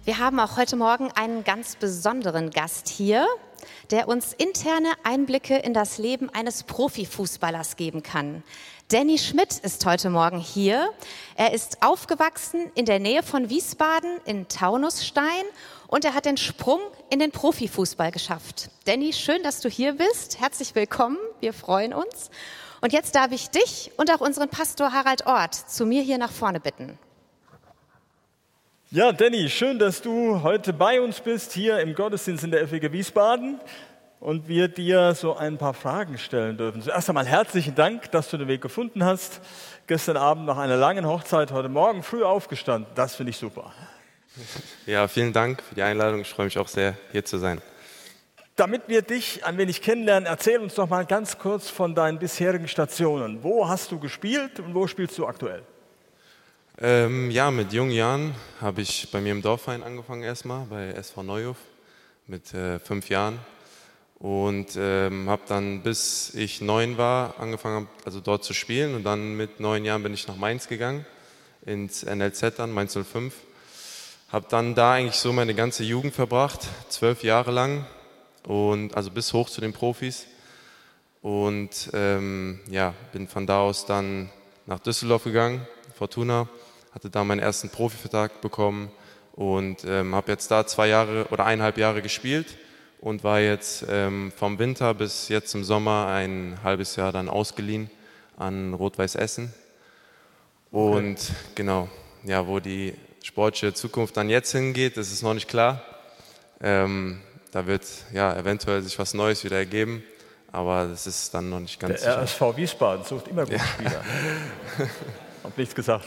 Wir haben auch heute Morgen einen ganz besonderen Gast hier, der uns interne Einblicke in das Leben eines Profifußballers geben kann. Danny Schmidt ist heute Morgen hier. Er ist aufgewachsen in der Nähe von Wiesbaden in Taunusstein und er hat den Sprung in den Profifußball geschafft. Danny, schön, dass du hier bist. Herzlich willkommen, wir freuen uns. Und jetzt darf ich dich und auch unseren Pastor Harald Ort zu mir hier nach vorne bitten. Ja, Danny, schön, dass du heute bei uns bist, hier im Gottesdienst in der FEG Wiesbaden und wir dir so ein paar Fragen stellen dürfen. Zuerst einmal herzlichen Dank, dass du den Weg gefunden hast. Gestern Abend nach einer langen Hochzeit, heute Morgen früh aufgestanden. Das finde ich super. Ja, vielen Dank für die Einladung. Ich freue mich auch sehr, hier zu sein. Damit wir dich ein wenig kennenlernen, erzähl uns doch mal ganz kurz von deinen bisherigen Stationen. Wo hast du gespielt und wo spielst du aktuell? Mit jungen Jahren habe ich bei mir im Dorfverein angefangen erstmal, bei SV Neuhof mit 5 Jahren und habe dann, bis ich 9 war, angefangen, also dort zu spielen und dann mit 9 Jahren bin ich nach Mainz gegangen, ins NLZ dann, Mainz 05. Habe dann da eigentlich so meine ganze Jugend verbracht, 12 Jahre lang und also bis hoch zu den Profis und bin von da aus dann nach Düsseldorf gegangen, Fortuna. Hatte da meinen ersten Profivertrag bekommen und habe jetzt da 2 Jahre oder 1,5 Jahre gespielt und war jetzt vom Winter bis jetzt im Sommer ein halbes Jahr dann ausgeliehen an Rot-Weiß Essen. Und genau, ja, wo die sportliche Zukunft dann jetzt hingeht, das ist noch nicht klar. Da wird ja eventuell sich was Neues wieder ergeben, aber das ist dann noch nicht ganz sicher. Der RSV Wiesbaden sucht immer gute Spieler. Hab nichts gesagt.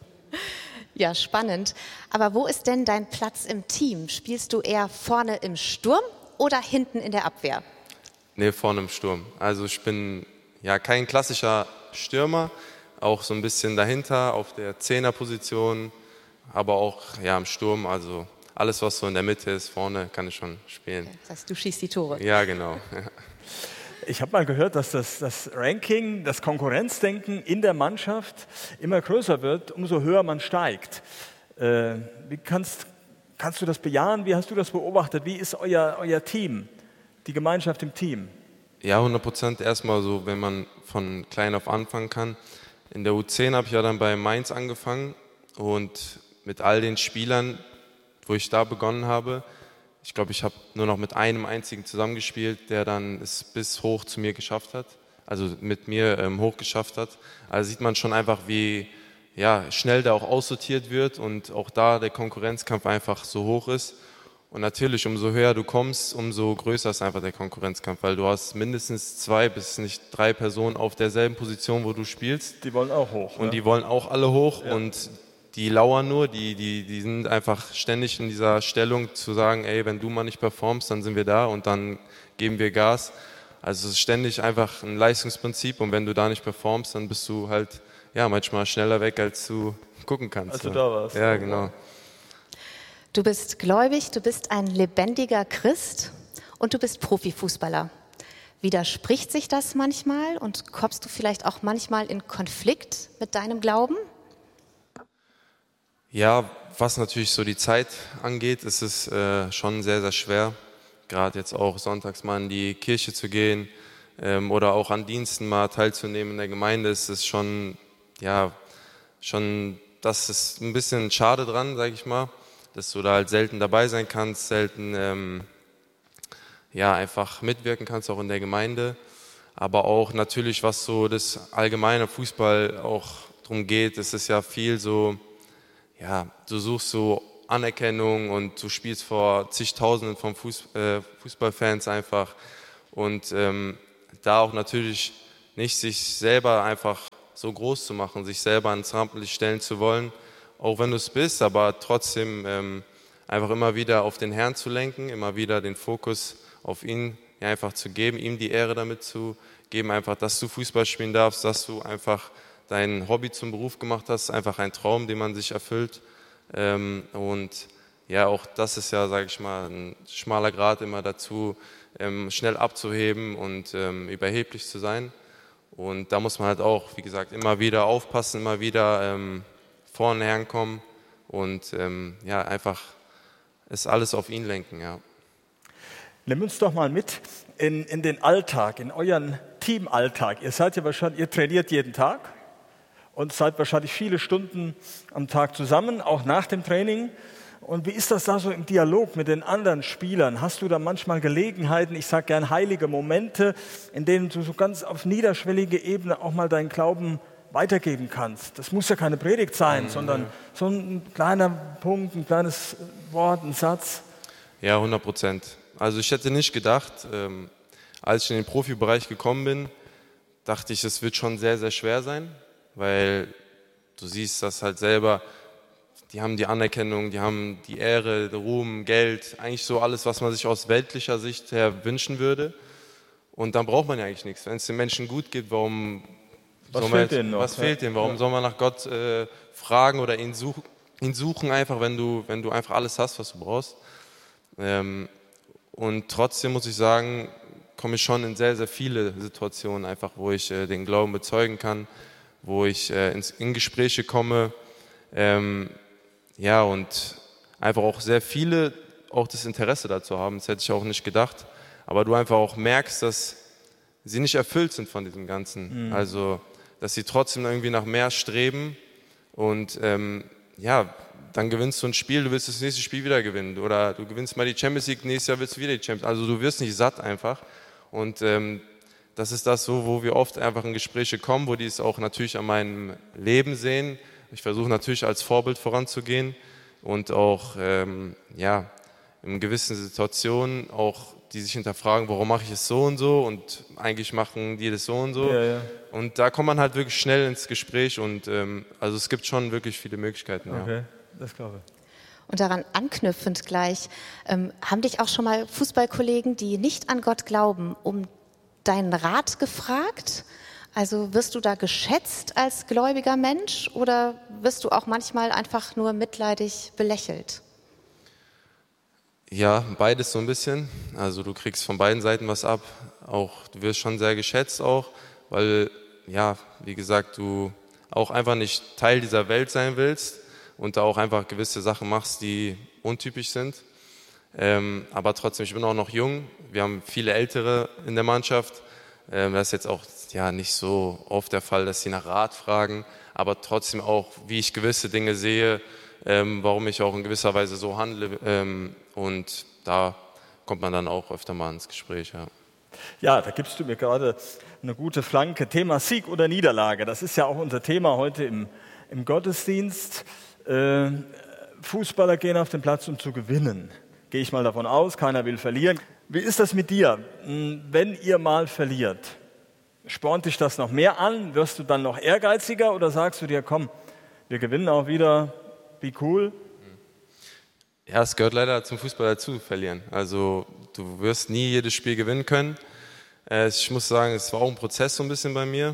Ja, spannend. Aber wo ist denn dein Platz im Team? Spielst du eher vorne im Sturm oder hinten in der Abwehr? Nee, vorne im Sturm. Also ich bin ja kein klassischer Stürmer, auch so ein bisschen dahinter auf der Zehnerposition, aber auch ja im Sturm. Also alles, was so in der Mitte ist, vorne kann ich schon spielen. Das heißt, du schießt die Tore. Ja, genau. Ich habe mal gehört, dass das Ranking, das Konkurrenzdenken in der Mannschaft immer größer wird, umso höher man steigt. Wie kannst du das bejahen? Wie hast du das beobachtet? Wie ist euer Team, die Gemeinschaft im Team? Ja, 100% erstmal so, wenn man von klein auf anfangen kann. In der U10 habe ich ja dann bei Mainz angefangen und mit all den Spielern, wo ich da begonnen habe, ich glaube, ich habe nur noch mit einem einzigen zusammengespielt, der dann es bis hoch zu mir geschafft hat, also mit mir hoch geschafft hat. Also sieht man schon einfach, wie schnell da auch aussortiert wird und auch da der Konkurrenzkampf einfach so hoch ist. Und natürlich, umso höher du kommst, umso größer ist einfach der Konkurrenzkampf, weil du hast mindestens 2 bis nicht 3 Personen auf derselben Position, wo du spielst. Die wollen auch hoch. Und die wollen auch alle hoch und die lauern nur, die sind einfach ständig in dieser Stellung zu sagen, ey, wenn du mal nicht performst, dann sind wir da und dann geben wir Gas. Also es ist ständig einfach ein Leistungsprinzip und wenn du da nicht performst, dann bist du halt manchmal schneller weg, als du gucken kannst. Als du da warst. Ja, genau. Du bist gläubig, du bist ein lebendiger Christ und du bist Profifußballer. Widerspricht sich das manchmal und kommst du vielleicht auch manchmal in Konflikt mit deinem Glauben? Ja, was natürlich so die Zeit angeht, ist es schon sehr, sehr schwer, gerade jetzt auch sonntags mal in die Kirche zu gehen oder auch an Diensten mal teilzunehmen in der Gemeinde, ist es schon, das ist ein bisschen schade dran, sage ich mal, dass du da halt selten dabei sein kannst, selten einfach mitwirken kannst, auch in der Gemeinde, aber auch natürlich, was so das allgemeine Fußball auch drum geht, es ist ja viel so, du suchst so Anerkennung und du spielst vor zigtausenden von Fußballfans einfach und da auch natürlich nicht sich selber einfach so groß zu machen, sich selber ans Rampenlicht stellen zu wollen, auch wenn du es bist, aber trotzdem einfach immer wieder auf den Herrn zu lenken, immer wieder den Fokus auf ihn einfach zu geben, ihm die Ehre damit zu geben, einfach, dass du Fußball spielen darfst, dass du einfach dein Hobby zum Beruf gemacht hast, einfach ein Traum, den man sich erfüllt. Und ja, auch das ist ja, sage ich mal, ein schmaler Grat immer dazu, schnell abzuheben und überheblich zu sein. Und da muss man halt auch, wie gesagt, immer wieder aufpassen, immer wieder vorne herkommen und einfach es alles auf ihn lenken, ja. Nimm uns doch mal mit in den Alltag, in euren Teamalltag. Ihr seid ja wahrscheinlich, ihr trainiert jeden Tag und seid wahrscheinlich viele Stunden am Tag zusammen, auch nach dem Training. Und wie ist das da so im Dialog mit den anderen Spielern? Hast du da manchmal Gelegenheiten, ich sage gern heilige Momente, in denen du so ganz auf niederschwellige Ebene auch mal deinen Glauben weitergeben kannst? Das muss ja keine Predigt sein, sondern so ein kleiner Punkt, ein kleines Wort, ein Satz. Ja, 100%. Also ich hätte nicht gedacht, als ich in den Profibereich gekommen bin, dachte ich, es wird schon sehr, sehr schwer sein, weil du siehst das halt selber, die haben die Anerkennung, die haben die Ehre, den Ruhm, Geld, eigentlich so alles, was man sich aus weltlicher Sicht her wünschen würde. Und dann braucht man ja eigentlich nichts. Wenn es den Menschen gut geht, warum fehlt denen noch? Was fehlt denen? Warum soll man nach Gott fragen oder ihn suchen einfach, wenn du einfach alles hast, was du brauchst? Und trotzdem muss ich sagen, komme ich schon in sehr, sehr viele Situationen einfach, wo ich den Glauben bezeugen kann, wo ich in Gespräche komme, ja, und einfach auch sehr viele auch das Interesse dazu haben. Das hätte ich auch nicht gedacht. Aber du einfach auch merkst, dass sie nicht erfüllt sind von diesem Ganzen. Also, dass sie trotzdem irgendwie nach mehr streben. Und ja, dann gewinnst du ein Spiel, du willst das nächste Spiel wieder gewinnen. Oder du gewinnst mal die Champions League, nächstes Jahr willst du wieder die Champions League. Also du wirst nicht satt einfach. Und das ist das so, wo wir oft einfach in Gespräche kommen, wo die es auch natürlich an meinem Leben sehen. Ich versuche natürlich als Vorbild voranzugehen und auch ja, in gewissen Situationen auch die sich hinterfragen, warum mache ich es so und eigentlich machen die das so und so. Ja, ja. Und da kommt man halt wirklich schnell ins Gespräch und also es gibt schon wirklich viele Möglichkeiten. Okay, ja. das glaube ich. Und daran anknüpfend gleich, haben dich auch schon mal Fußballkollegen, die nicht an Gott glauben, um deinen Rat gefragt? Also wirst du da geschätzt als gläubiger Mensch oder wirst du auch manchmal einfach nur mitleidig belächelt? Ja, beides so ein bisschen. Also du kriegst von beiden Seiten was ab. Auch du wirst schon sehr geschätzt auch, weil ja, wie gesagt, du auch einfach nicht Teil dieser Welt sein willst und da auch einfach gewisse Sachen machst, die untypisch sind. Aber trotzdem, ich bin auch noch jung. Wir haben viele Ältere in der Mannschaft. Das ist jetzt auch ja nicht so oft der Fall, dass sie nach Rat fragen, aber trotzdem auch, wie ich gewisse Dinge sehe, warum ich auch in gewisser Weise so handle. Und da kommt man dann auch öfter mal ins Gespräch. Ja, Ja, da gibst du mir gerade eine gute Flanke. Thema Sieg oder Niederlage, das ist ja auch unser Thema heute im Gottesdienst. Fußballer gehen auf den Platz, um zu gewinnen. Gehe ich mal davon aus, keiner will verlieren. Wie ist das mit dir? Wenn ihr mal verliert, spornt dich das noch mehr an? Wirst du dann noch ehrgeiziger oder sagst du dir, komm, wir gewinnen auch wieder, wie cool? ja, es gehört leider zum Fußball dazu, verlieren. Also du wirst nie jedes Spiel gewinnen können. Ich muss sagen, es war auch ein Prozess so ein bisschen bei mir.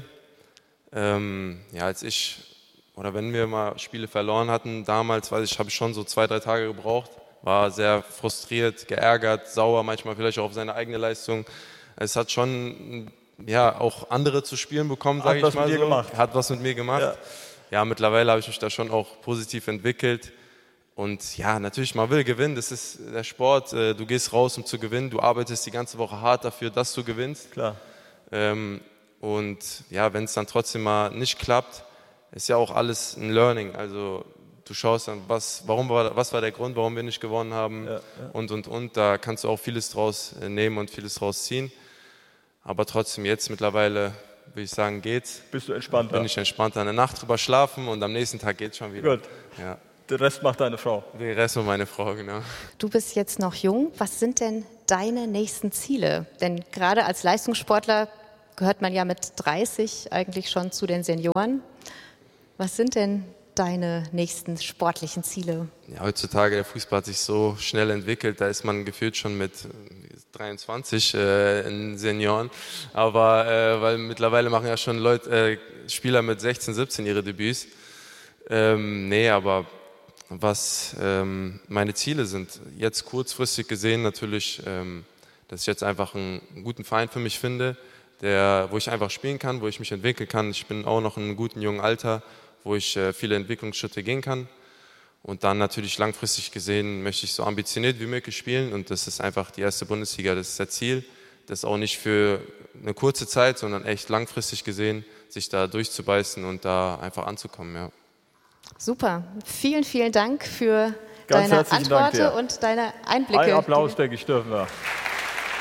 Ja, wenn wir mal Spiele verloren hatten, damals, habe ich schon so 2-3 Tage gebraucht. War sehr frustriert, geärgert, sauer, manchmal vielleicht auch auf seine eigene Leistung. Es hat schon ja, auch andere zu spielen bekommen, sage ich mal so. Hat was mit mir gemacht. Ja, mittlerweile habe ich mich da schon auch positiv entwickelt. Und ja, natürlich, man will gewinnen, das ist der Sport. Du gehst raus, um zu gewinnen. Du arbeitest die ganze Woche hart dafür, dass du gewinnst. Klar. Und ja, wenn es dann trotzdem mal nicht klappt, ist ja auch alles ein Learning. Also du schaust dann, was war der Grund, warum wir nicht gewonnen haben und. Da kannst du auch vieles draus nehmen und vieles draus ziehen. Aber trotzdem jetzt mittlerweile, würde ich sagen, geht's. Bist du entspannter? Bin ich entspannter. Eine Nacht drüber schlafen und am nächsten Tag geht's schon wieder. Gut. Ja. Den Rest macht deine Frau. Den Rest macht meine Frau, genau. Du bist jetzt noch jung. Was sind denn deine nächsten Ziele? Denn gerade als Leistungssportler gehört man ja mit 30 eigentlich schon zu den Senioren. Was sind denn deine nächsten sportlichen Ziele? Ja, heutzutage, der Fußball hat sich so schnell entwickelt, da ist man gefühlt schon mit 23 in Senioren. Aber weil mittlerweile machen ja schon Spieler mit 16, 17 ihre Debüts. Nee, aber was meine Ziele sind, jetzt kurzfristig gesehen natürlich, dass ich jetzt einfach einen guten Verein für mich finde, wo ich einfach spielen kann, wo ich mich entwickeln kann. Ich bin auch noch in einem guten jungen Alter, wo ich viele Entwicklungsschritte gehen kann. Und dann natürlich langfristig gesehen möchte ich so ambitioniert wie möglich spielen und das ist einfach die erste Bundesliga, das ist das Ziel. Das auch nicht für eine kurze Zeit, sondern echt langfristig gesehen, sich da durchzubeißen und da einfach anzukommen. Ja. Super. Vielen, vielen Dank für Ganz deine herzlichen Dank Antworten dir. und deine Einblicke. Ein Applaus, denke ich, dürfen wir.